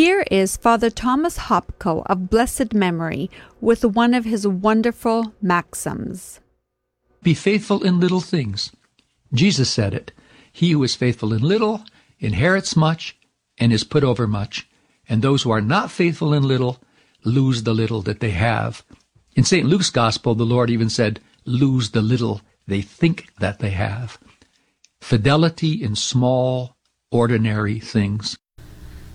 Here is Father Thomas Hopko of blessed memory with one of his wonderful maxims. Be faithful in little things. Jesus said it. He who is faithful in little inherits much and is put over much. And those who are not faithful in little lose the little that they have. In St. Luke's Gospel, the Lord even said, lose the little they think that they have. Fidelity in small, ordinary things.